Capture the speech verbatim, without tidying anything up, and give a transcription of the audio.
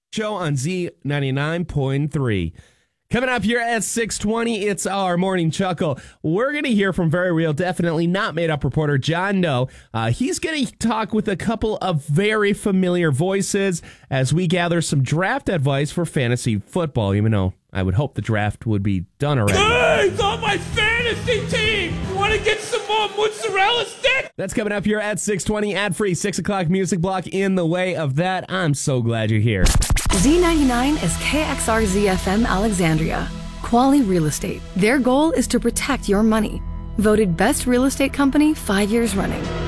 Show on Z ninety-nine point three. Coming up here at six twenty, it's our Morning Chuckle. We're going to hear from Very Real, Definitely Not Made Up reporter John Doe. Uh, he's going to talk with a couple of very familiar voices as we gather some draft advice for fantasy football, even though I would hope the draft would be done already. Hey, it's on my fantasy team! You want to get some more mozzarella stick? That's coming up here at six twenty, ad-free, six o'clock music block in the way of that. I'm so glad you're here. Z ninety-nine is K X R Z F M Alexandria. Quali Real Estate. Their goal is to protect your money. Voted best real estate company five years running.